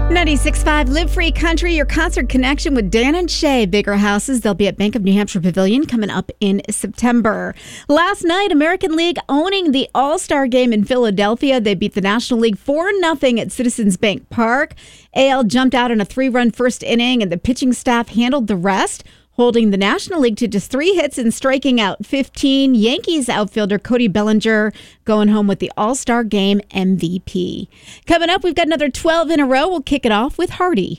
96.5 Live Free Country, your concert connection with Dan and Shay. Bigger houses. They'll be at Bank of New Hampshire Pavilion coming up in September. Last night, American League owning the All-Star game in Philadelphia. They beat the National League 4-0 at Citizens Bank Park. AL jumped out in a 3-run first inning, and the pitching staff handled the rest, holding the National League to just 3 hits and striking out 15. Yankees outfielder Cody Bellinger going home with the All-Star Game MVP. Coming up, we've got another 12 in a row. We'll kick it off with Hardy.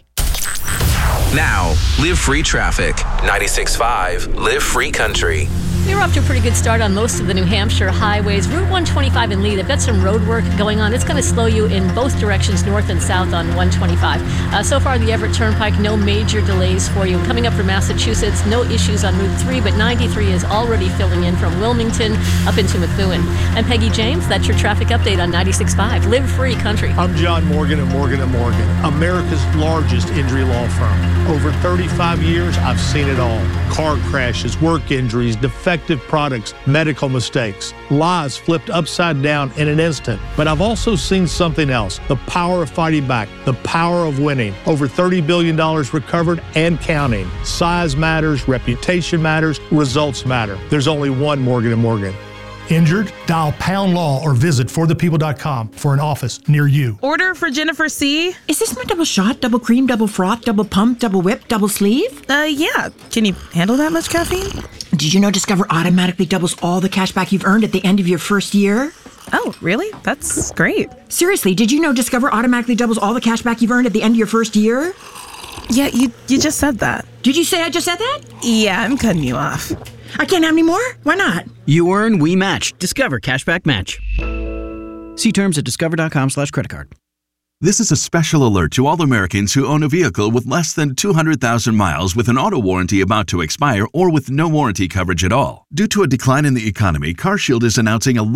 Now, Live Free Traffic. 96.5 Live Free Country. We're off to a pretty good start on most of the New Hampshire highways. Route 125 in Lee, they've got some road work going on. It's going to slow you in both directions, north and south on 125. So far, the Everett Turnpike, no major delays for you. Coming up from Massachusetts, no issues on Route 3, but 93 is already filling in from Wilmington up into Methuen. I'm Peggy James. That's your traffic update on 96.5 Live Free Country. I'm John Morgan of Morgan & Morgan, America's largest injury law firm. Over 35 years, I've seen it all. Car crashes, work injuries, defective products, medical mistakes, lives flipped upside down in an instant. But I've also seen something else, the power of fighting back, the power of winning. Over $30 billion recovered and counting. Size matters, reputation matters, results matter. There's only one Morgan & Morgan. Injured? Dial pound law or visit forthepeople.com for an office near you. Order for Jennifer C. Is this my double shot, double cream, double froth, double pump, double whip, double sleeve? Yeah. Can you handle that much caffeine? Did you know Discover automatically doubles all the cash back you've earned at the end of your first year? Oh, really? That's great. Seriously, did you know Discover automatically doubles all the cash back you've earned at the end of your first year? Yeah, you just said that. Did you say I just said that? Yeah, I'm cutting you off. I can't have any more? Why not? You earn, we match. Discover Cashback Match. See terms at discover.com/creditcard. This is a special alert to all Americans who own a vehicle with less than 200,000 miles with an auto warranty about to expire or with no warranty coverage at all. Due to a decline in the economy, CarShield is announcing a